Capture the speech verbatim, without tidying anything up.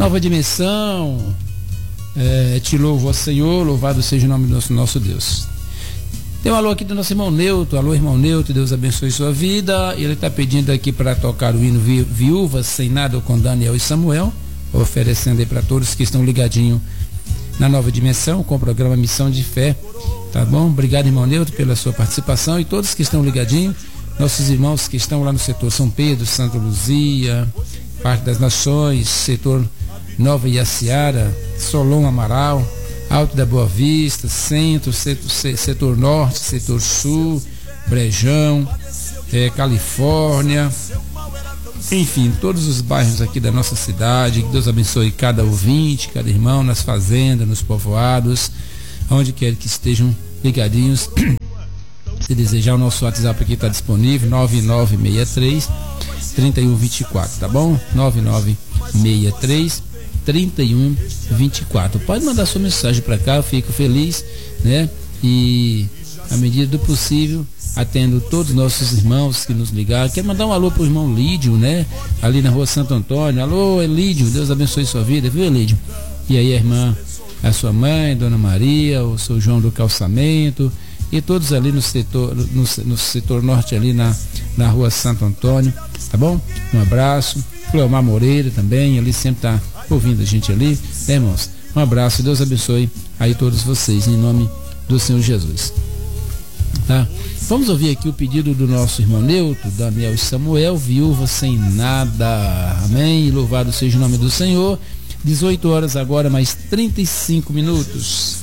Nova Dimensão, é, te louvo, ó Senhor, louvado seja o nome do nosso, nosso Deus. Tem um alô aqui do nosso irmão Neuto. Alô, irmão Neuto, Deus abençoe sua vida. Ele está pedindo aqui para tocar o hino vi, Viúva Sem Nada com Daniel e Samuel, oferecendo aí para todos que estão ligadinhos na Nova Dimensão com o programa Missão de Fé. Tá bom? Obrigado, irmão Neuto, pela sua participação, e todos que estão ligadinhos, nossos irmãos que estão lá no setor São Pedro, Santa Luzia, Parque das Nações, setor Nova Iaciara, Solon Amaral, Alto da Boa Vista, Centro, setor, setor Norte, setor Sul, Brejão, é, Califórnia, enfim, todos os bairros aqui da nossa cidade. Que Deus abençoe cada ouvinte, cada irmão, nas fazendas, nos povoados, onde quer que estejam ligadinhos. Se desejar, o nosso WhatsApp aqui está disponível, nove nove seis três, três um dois quatro, tá bom? nove nove seis três, três um dois quatro. Pode mandar sua mensagem para cá, eu fico feliz, né? E à medida do possível, atendo todos os nossos irmãos que nos ligaram. Quero mandar um alô pro irmão Lídio, né? Ali na rua Santo Antônio. Alô, Elídio, Deus abençoe sua vida, viu, Elídio? E aí, a irmã, a sua mãe, Dona Maria, o seu João do Calçamento, e todos ali no setor, no, no setor norte, ali na, na rua Santo Antônio, tá bom? Um abraço. Cleomar Moreira também, ali sempre tá ouvindo a gente ali, né, irmãos? Um abraço, Deus abençoe aí todos vocês, em nome do Senhor Jesus. Tá? Vamos ouvir aqui o pedido do nosso irmão Neuto, Daniel e Samuel, Viúva Sem Nada. Amém? Louvado seja o nome do Senhor. dezoito horas agora, mais trinta e cinco minutos.